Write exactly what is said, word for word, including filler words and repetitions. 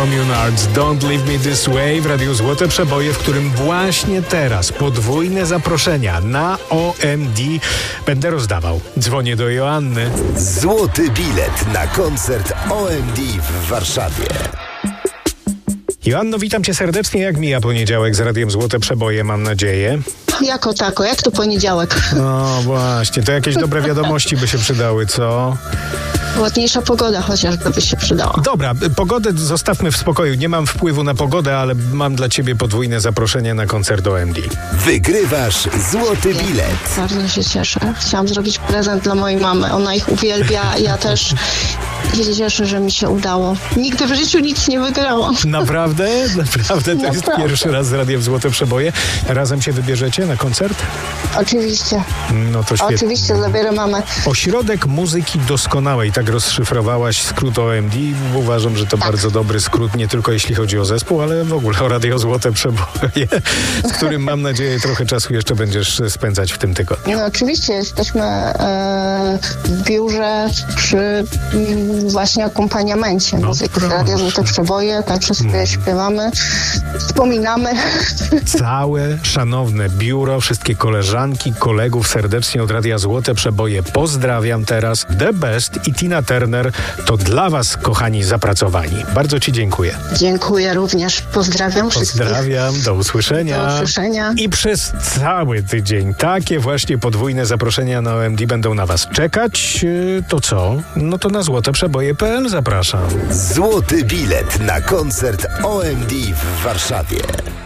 Communards, Don't Leave Me This Way w Radiu Złote Przeboje, w którym właśnie teraz podwójne zaproszenia na O M D będę rozdawał. Dzwonię do Joanny. Złoty bilet na koncert O M D w Warszawie. Joanno, witam cię serdecznie. Jak mija poniedziałek z Radiem Złote Przeboje, mam nadzieję? Jako tako, jak to poniedziałek. No właśnie, to jakieś dobre wiadomości by się przydały, co? Ładniejsza pogoda chociażby by się przydała. Dobra, pogodę zostawmy w spokoju. Nie mam wpływu na pogodę, ale mam dla ciebie podwójne zaproszenie na koncert O M D. Wygrywasz złoty bilet. Bardzo się cieszę. Chciałam zrobić prezent dla mojej mamy. Ona ich uwielbia. Ja też się cieszę, że mi się udało. Nigdy w życiu nic nie wygrałam. Naprawdę? Naprawdę? To jest Naprawdę. pierwszy raz z Radiem Złote Przeboje. Razem się wybierzecie na koncert? Oczywiście. No to świetnie. Oczywiście zabierę mamę. Ośrodek Muzyki Doskonałej. Tak rozszyfrowałaś skrót O M D. Uważam, że to Tak. bardzo dobry skrót, nie tylko jeśli chodzi o zespół, ale w ogóle o Radio Złote Przeboje, z którym mam nadzieję trochę czasu jeszcze będziesz spędzać w tym tygodniu. No oczywiście, jesteśmy e, w biurze przy mm, właśnie akompaniamencie No, muzyki proszę. Radio Złote Przeboje, także sobie śpiewamy, wspominamy. Całe szanowne biuro, wszystkie koleżanki, kolegów serdecznie od Radia Złote Przeboje pozdrawiam teraz. The Best i Tina Turner to dla was, kochani zapracowani. Bardzo ci dziękuję. Dziękuję również, pozdrawiam wszystkich. Pozdrawiam, do usłyszenia. Do usłyszenia. I przez cały tydzień takie właśnie podwójne zaproszenia na O M D będą na was czekać. Yy, To co? No to na złote przeboje kropka p l zapraszam. Złoty bilet na koncert O M D w Warszawie.